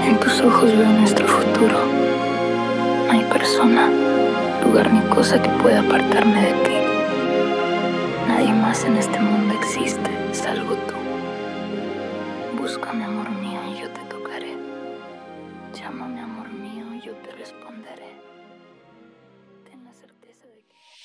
En tus ojos veo nuestro futuro. No hay persona, lugar ni cosa que pueda apartarme de ti. Nadie más en este mundo existe, salvo tú. Búscame, amor mío, y yo te tocaré. Llámame, amor mío, y yo te responderé.